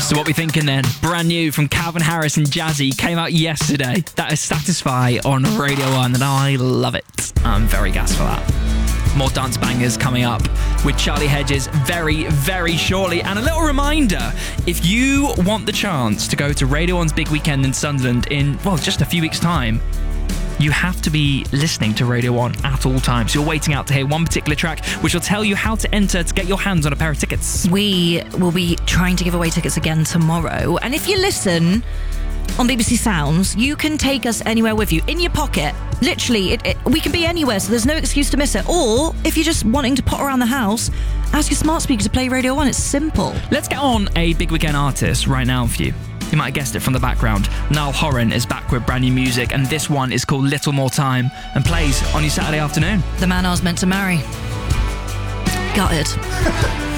So what we thinking then? Brand new from Calvin Harris and Jazzy, came out yesterday. That is Satisfy on Radio 1, and I love it. I'm very gassed for that. More dance bangers coming up with Charlie Hedges very, very shortly. And a little reminder, if you want the chance to go to Radio 1's big weekend in Sunderland in, well, just a few weeks' time, you have to be listening to Radio 1 at all times. You're waiting out to hear one particular track, which will tell you how to enter to get your hands on a pair of tickets. We will be trying to give away tickets again tomorrow. And if you listen on BBC Sounds, you can take us anywhere with you, in your pocket. Literally, we can be anywhere, so there's no excuse to miss it. Or, if you're just wanting to pot around the house, ask your smart speaker to play Radio 1. It's simple. Let's get on a big weekend artist right now for you. You might have guessed it from the background. Niall Horan is back with brand new music, and this one is called Little More Time and plays on your Saturday afternoon. The man I was meant to marry. Gutted.